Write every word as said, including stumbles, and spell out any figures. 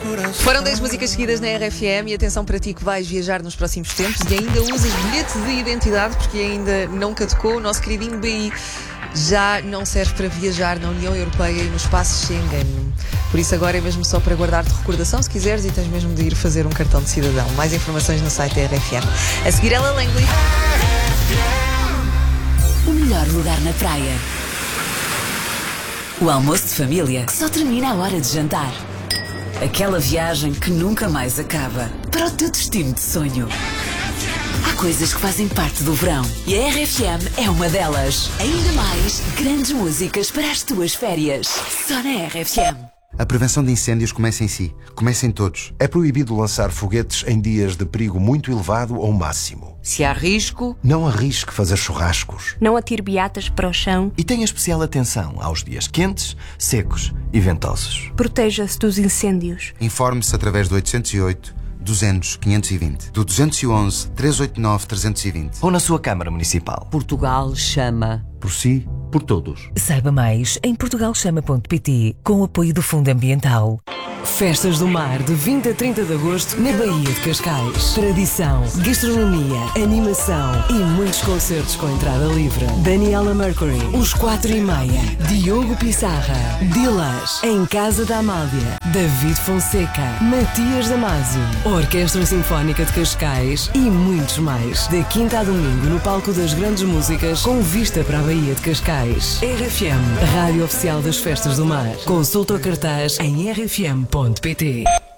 Foram dez músicas seguidas na R F M e atenção para ti que vais viajar nos próximos tempos e ainda usas bilhete de identidade porque ainda não caducou. O nosso queridinho B I já não serve para viajar na União Europeia e no espaço Schengen. Por isso agora é mesmo só para guardar de recordação se quiseres e tens mesmo de ir fazer um cartão de cidadão. Mais informações no site da R F M. A seguir ela Langley. O melhor lugar na praia. O almoço de família que só termina à hora de jantar. Aquela viagem que nunca mais acaba para o teu destino de sonho. Há coisas que fazem parte do verão e a R F M é uma delas. Ainda mais grandes músicas para as tuas férias. Só na R F M. A prevenção de incêndios começa em si, começa em todos. É proibido lançar foguetes em dias de perigo muito elevado ou máximo. Se há risco, não arrisque fazer churrascos. Não atire beatas para o chão. E tenha especial atenção aos dias quentes, secos e ventosos. Proteja-se dos incêndios. Informe-se através do oitocentos e oito, duzentos, quinhentos e vinte, do duzentos e onze, trezentos e oitenta e nove, trezentos e vinte. Ou na sua Câmara Municipal. Portugal chama. Por si, por todos. Saiba mais em portugal chama ponto pt com o apoio do Fundo Ambiental. Festas do Mar de vinte a trinta de agosto na Baía de Cascais. Tradição, gastronomia, animação e muitos concertos com entrada livre. Daniela Mercury, Os Quatro e Meia, Diogo Pissarra, Dilas, Em Casa da Amália, David Fonseca, Matias Damasio, Orquestra Sinfónica de Cascais e muitos mais. Da quinta a domingo no palco das grandes músicas com vista para a Baía de Cascais. R F M, a rádio oficial das Festas do Mar. Consulta o cartaz em r f m ponto p t.